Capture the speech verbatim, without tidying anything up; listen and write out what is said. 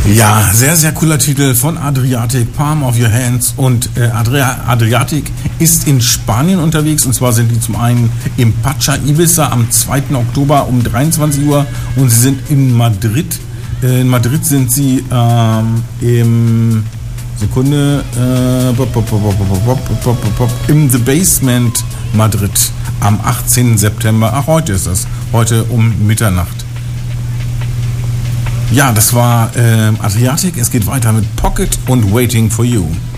Ja, sehr, sehr cooler Titel von Adriatic, Palm of Your Hands. Und äh, Adria- Adriatic ist in Spanien unterwegs. Und zwar sind die zum einen im Pacha Ibiza am zweiten Oktober um dreiundzwanzig Uhr. Und sie sind in Madrid. Äh, in Madrid sind sie ähm, im... Sekunde. Äh, bop, bop, bop, bop, bop, bop, bop, im The Basement Madrid am achtzehnten September. Ach, heute ist das. Heute um Mitternacht. Ja, das war äh, Adriatic. Es geht weiter mit Pocket und Waiting for You.